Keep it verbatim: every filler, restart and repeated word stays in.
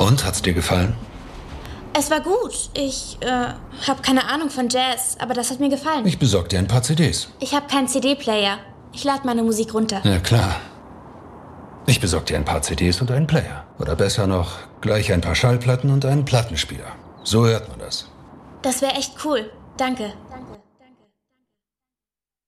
Und, hat's dir gefallen? Es war gut. Ich äh, habe keine Ahnung von Jazz, aber das hat mir gefallen. Ich besorg dir ein paar C Ds. Ich habe keinen C D-Player. Ich lade meine Musik runter. Ja, klar. Ich besorg dir ein paar C Ds und einen Player. Oder besser noch, gleich ein paar Schallplatten und einen Plattenspieler. So hört man das. Das wäre echt cool. Danke.